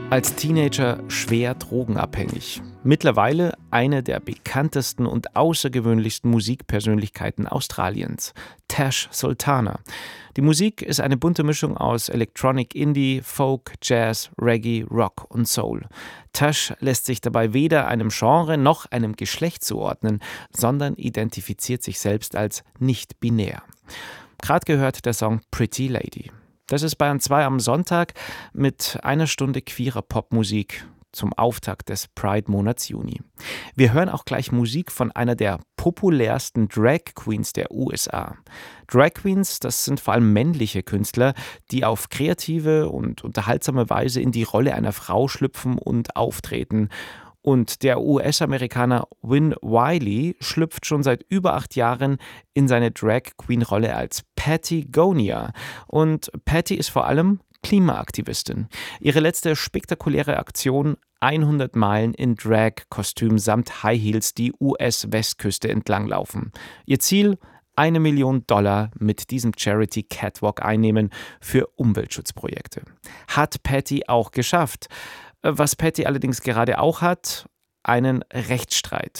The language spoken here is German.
Als Teenager schwer drogenabhängig. Mittlerweile eine der bekanntesten und außergewöhnlichsten Musikpersönlichkeiten Australiens, Tash Sultana. Die Musik ist eine bunte Mischung aus Electronic Indie, Folk, Jazz, Reggae, Rock und Soul. Tash lässt sich dabei weder einem Genre noch einem Geschlecht zuordnen, sondern identifiziert sich selbst als nicht binär. Gerade gehört der Song Pretty Lady. Das ist Bayern 2 am Sonntag mit einer Stunde queerer Popmusik zum Auftakt des Pride-Monats Juni. Wir hören auch gleich Musik von einer der populärsten Drag Queens der USA. Drag Queens, das sind vor allem männliche Künstler, die auf kreative und unterhaltsame Weise in die Rolle einer Frau schlüpfen und auftreten. Und der US-Amerikaner Win Wiley schlüpft schon seit über 8 Jahren in seine Drag-Queen-Rolle als Patty Gonia. Und Patty ist vor allem Klimaaktivistin. Ihre letzte spektakuläre Aktion: 100 Meilen in Drag-Kostüm samt High Heels die US-Westküste entlanglaufen. Ihr Ziel: $1 Million mit diesem Charity Catwalk einnehmen für Umweltschutzprojekte. Hat Patty auch geschafft. Was Patty allerdings gerade auch hat: einen Rechtsstreit.